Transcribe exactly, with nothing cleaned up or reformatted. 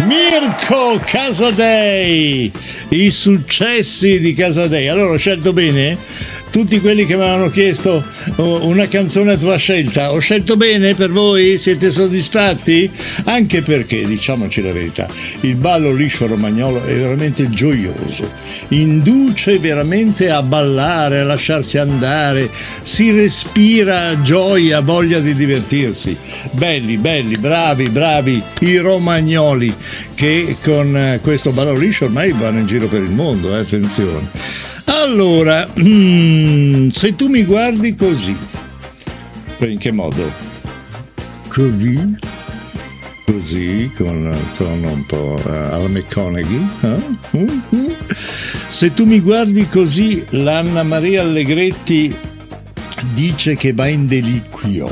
Mirko Casadei, i successi di Casadei. Allora, ho scelto bene? Tutti quelli che mi avevano chiesto una canzone a tua scelta, ho scelto bene per voi? Siete soddisfatti? Anche perché, diciamoci la verità, il ballo liscio romagnolo è veramente gioioso, induce veramente a ballare, a lasciarsi andare, si respira gioia, voglia di divertirsi. Belli, belli, bravi, bravi i romagnoli che con questo ballo liscio ormai vanno in giro per il mondo, eh, attenzione. Allora, mm, se tu mi guardi così, in che modo? Così? Così, con un tono un po' alla McConaughey? Eh? Uh-huh. Se tu mi guardi così, l'Anna Maria Allegretti dice che va in deliquio.